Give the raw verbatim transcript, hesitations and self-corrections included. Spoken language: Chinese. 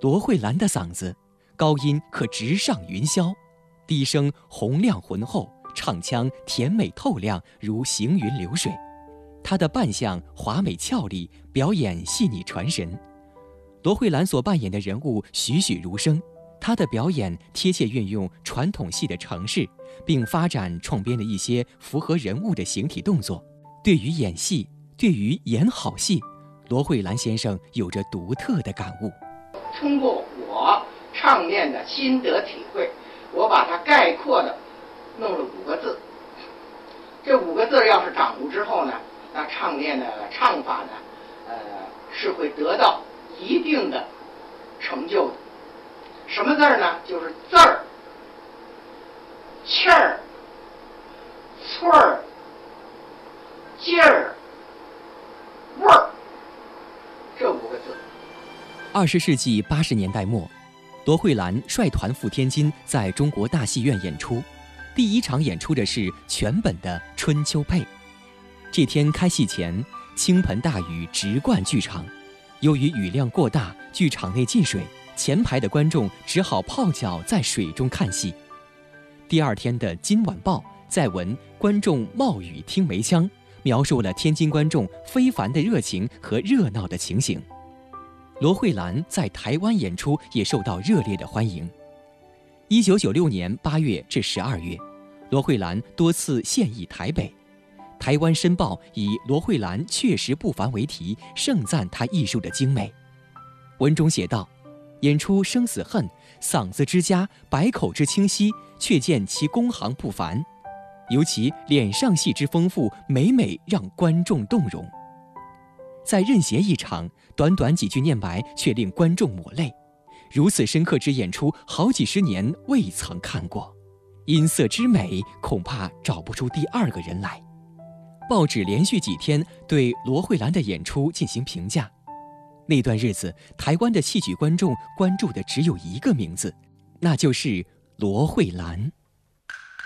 罗慧兰的嗓子，高音可直上云霄，低声洪亮浑厚，唱腔甜美透亮，如行云流水。她的扮相华美俏丽，表演细腻传神。罗慧兰所扮演的人物栩栩如生，她的表演贴切运用传统戏的程式，并发展创编了一些符合人物的形体动作。对于演戏，对于演好戏，罗慧兰先生有着独特的感悟。 通过我唱练的心得体会，我把它概括的弄了五个字。这五个字要是掌握之后呢，那唱练的唱法呢，呃，是会得到一定的成就的。什么字儿呢？就是字儿、气儿、寸儿、劲儿、味儿，这五个字。 二十世纪八十年代末，罗慧兰率团赴天津，在中国大戏院演出。第一场演出的是全本的《春秋配》。这天开戏前，倾盆大雨直灌剧场，由于雨量过大，剧场内进水，前排的观众只好泡脚在水中看戏。第二天的《今晚报》在文观众冒雨听梅腔，描述了天津观众非凡的热情和热闹的情形。罗慧兰在台湾演出也受到热烈的欢迎。一九九六年八月至十二月，罗慧兰多次现役台北。台湾申报以罗慧兰确实不凡为题，盛赞她艺术的精美。文中写道：演出生死恨，嗓子之佳，百口之清晰，却见其工行不凡，尤其脸上戏之丰富，每每让观众动容。在任贤一场，短短几句念白却令观众抹泪。如此深刻之演出，好几十年未曾看过，音色之美，恐怕找不出第二个人来。报纸连续几天对罗慧兰的演出进行评价。那段日子，台湾的戏曲观众关注的只有一个名字，那就是罗慧兰。